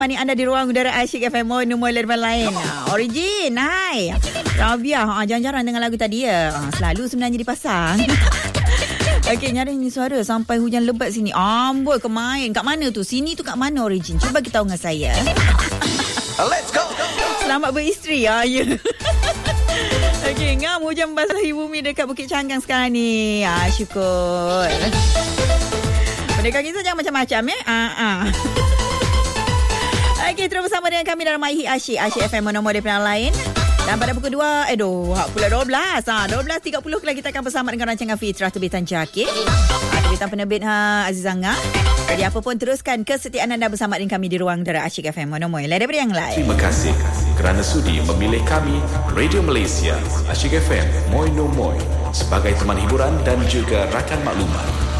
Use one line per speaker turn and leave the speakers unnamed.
Mani anda di ruang udara Asyik FM Nomor lain. Origin, hai Rabia, jarang-jarang dengan lagu tadi ya. Selalu sebenarnya dipasang. Okey, nyaring suara sampai hujan lebat sini. Amboi, kemain. Kat mana tu? Sini tu kat mana Origin? Cuba kita tahu dengan saya.
Let's go.
Selamat beristeri. Ya. Okey, ngam hujan basahi bumi dekat Bukit Canggang sekarang ni. Syukur. Pendekar kisah jangan macam-macam Okey, terus bersama dengan kami dalam Maihi Asyik FM Nomor lain. Dan pada pukul 2, pula 12. 12.30 kali kita akan bersama dengan rancangan Fitrah Terbitan Jakit. Terbitan penerbit Aziz Angah. Jadi apa pun teruskan kesetiaan anda bersama dengan kami di ruang udara Asyik FM Nomor daripada yang lain.
Terima kasih kerana sudi memilih kami Radio Malaysia Asyik FM Moi No Moi sebagai teman hiburan dan juga rakan maklumat.